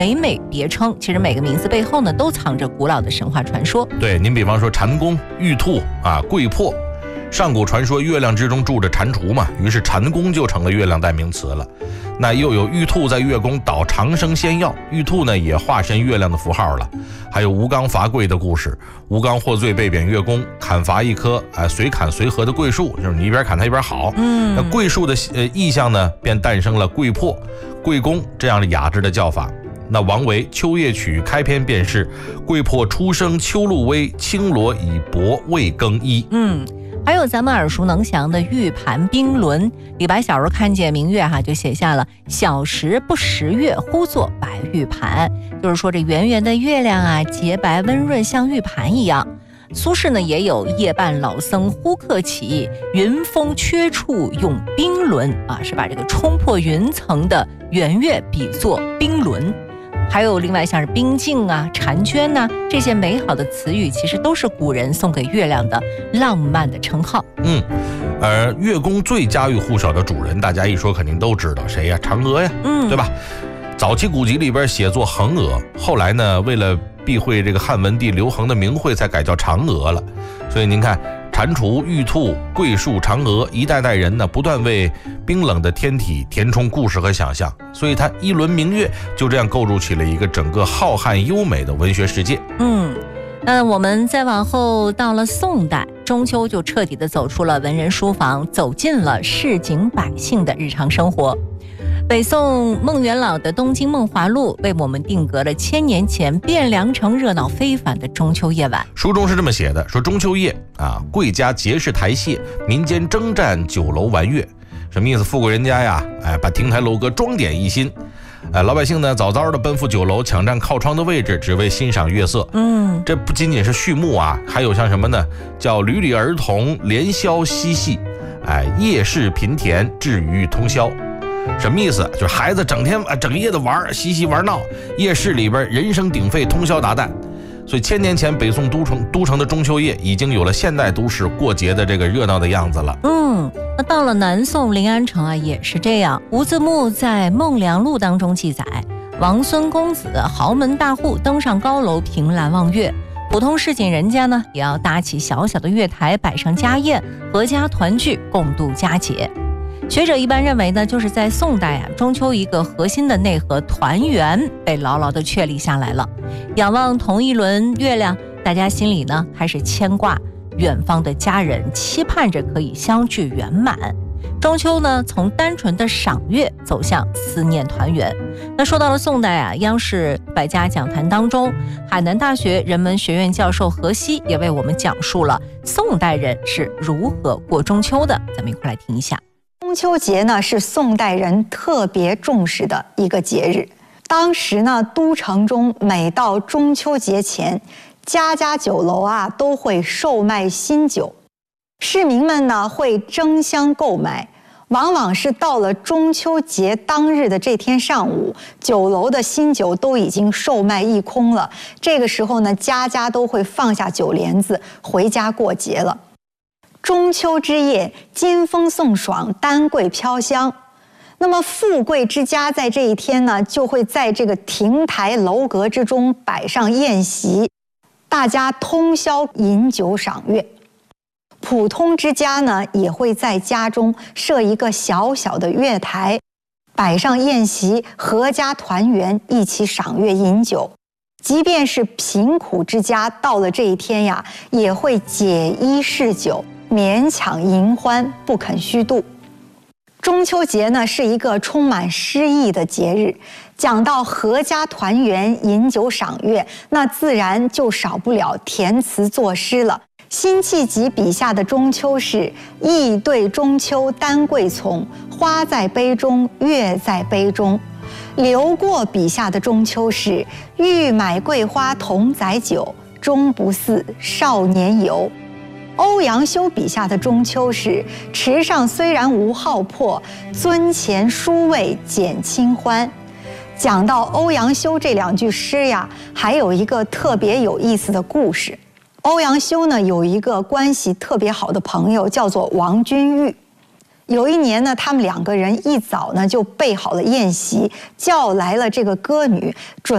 每每别称，其实每个名字背后呢，都藏着古老的神话传说。 对，您比方说蟾宫、玉兔啊、桂魄。上古传说月亮之中住着蟾蜍嘛，于是蟾宫就成了月亮代名词了。那又有玉兔在月宫捣长生仙药，玉兔呢也化身月亮的符号了。还有吴刚伐桂的故事，吴刚获罪被贬月宫，砍伐一棵随砍随合的桂树，就是你一边砍它一边好。那桂树的意象呢，便诞生了桂魄、桂宫这样的雅致的叫法。那王维《秋夜曲》开篇便是桂魄初生秋露微，青罗已薄未更衣。 还有咱们耳熟能详的玉盘冰轮，李白小时候看见明月就写下了小时不识月，呼作白玉盘，就是说这圆圆的月亮洁白温润，像玉盘一样。苏轼呢也有夜半老僧呼客起，云峰缺处用冰轮是把这个冲破云层的圆月比作冰轮。还有另外像是冰镜婵娟这些美好的词语，其实都是古人送给月亮的浪漫的称号。 而月宫最家喻户晓的主人，大家一说肯定都知道谁呀？嫦娥呀，对吧？早期古籍里边写作衡娥，后来呢，为了避讳这个汉文帝刘恒的名讳，才改叫嫦娥了。所以您看，蟾蜍、玉兔、桂树、嫦娥，一代代人呢，不断为冰冷的天体填充故事和想象，所以它一轮明月就这样构筑起了一个整个浩瀚优美的文学世界。 那我们再往后到了宋代，中秋就彻底的走出了文人书房，走进了市井百姓的日常生活。北宋孟元老的《东京梦华录》为我们定格了1000年前汴梁城热闹非凡的中秋夜晚。 书中是这么写的，说中秋夜贵家结式台榭，民间征战酒楼玩月。什么意思？富贵人家呀，把亭台楼阁装点一新。老百姓呢早早的奔赴酒楼，抢占靠窗的位置，只为欣赏月色。这不仅仅是序幕还有像什么呢？叫屡屡儿童连宵嬉戏，夜市频田，至于通宵。什么意思？就是孩子整天整夜的玩，嬉戏玩闹，夜市里边人声鼎沸，通宵达旦。所以1000年前北宋都城的中秋夜已经有了现代都市过节的这个热闹的样子了。 那到了南宋临安城也是这样。吴自牧在《孟良录》当中记载，王孙公子豪门大户登上高楼凭栏望月，普通市井人家呢也要搭起小小的月台，摆上家宴，阖家团聚，共度佳节。学者一般认为呢，就是在宋代中秋一个核心的内核团圆被牢牢的确立下来了。仰望同一轮月亮，大家心里呢开始牵挂远方的家人，期盼着可以相聚圆满。中秋呢从单纯的赏月走向思念团圆。那说到了宋代央视百家讲坛当中，海南大学人文学院教授何西也为我们讲述了宋代人是如何过中秋的，咱们一块来听一下。 中秋节呢是宋代人特别重视的一个节日。当时呢，都城中每到中秋节前，家家酒楼都会售卖新酒，市民们呢会争相购买。往往是到了中秋节当日的这天上午，酒楼的新酒都已经售卖一空了。这个时候呢，家家都会放下酒帘子，回家过节了。中秋之夜，金风送爽，丹桂飘香。那么富贵之家在这一天呢，就会在这个亭台楼阁之中摆上宴席，大家通宵饮酒赏月。普通之家呢，也会在家中设一个小小的月台，摆上宴席，阖家团圆，一起赏月饮酒。即便是贫苦之家，到了这一天呀，也会解衣释酒，勉强迎欢，不肯虚度。中秋节呢是一个充满诗意的节日，讲到阖家团圆、饮酒赏月，那自然就少不了填词作诗了。辛弃疾笔下的中秋是“意对中秋丹桂丛，花在杯中月在杯中”。刘过笔下的中秋是“欲买桂花同载酒，终不似少年游”。欧阳修笔下的中秋是“池上虽然无浩破，樽前殊味减清欢”。讲到欧阳修这两句诗呀，还有一个特别有意思的故事。欧阳修呢有一个关系特别好的朋友，叫做王君玉。有一年呢，他们两个人一早呢就备好了宴席，叫来了这个歌女，准